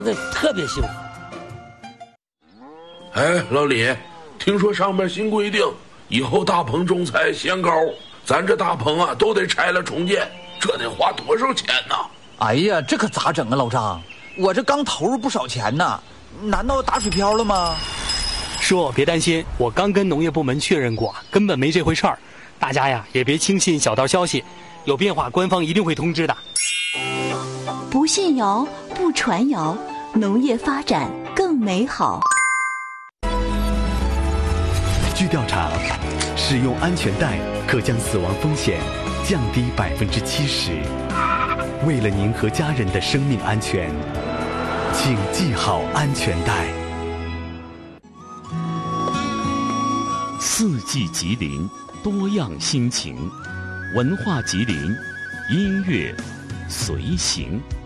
那特别幸福。 哎，老李，听说上面新规定，以后大棚种菜限高，咱这大棚啊都得拆了重建，这得花多少钱呢？ 哎呀，这可咋整啊，老张？我这刚投入不少钱呢，难道打水漂了吗？ 叔，别担心，我刚跟农业部门确认过，根本没这回事儿。大家呀，也别轻信小道消息，有变化官方一定会通知的。 不信谣，不传谣，农业发展更美好。 据调查，使用安全带可将死亡风险降低70%。为了您和家人的生命安全，请系好安全带。 四季吉林，多样心情，文化吉林，音乐随行。